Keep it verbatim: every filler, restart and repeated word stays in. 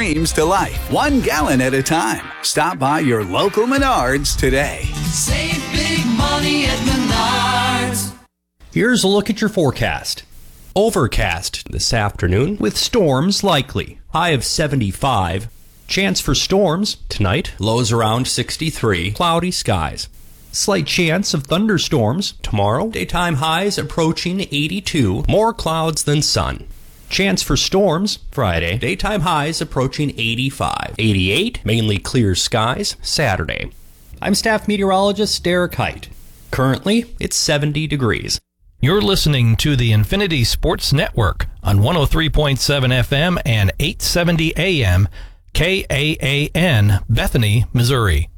dreams to life, one gallon at a time. Stop by your local Menards today. Save big money at Menards. Here's a look at your forecast. Overcast this afternoon with storms likely. High of seventy-five. Chance for storms tonight. Lows around sixty-three. Cloudy skies. Slight chance of thunderstorms tomorrow. Daytime highs approaching eighty-two. More clouds than sun. Chance for storms Friday. Daytime highs approaching eighty-five. eighty-eight. Mainly clear skies Saturday. I'm staff meteorologist Derek Height. Currently, it's seventy degrees. You're listening to the Infinity Sports Network on one oh three point seven F M and eight seventy A M, K A A N, Bethany, Missouri.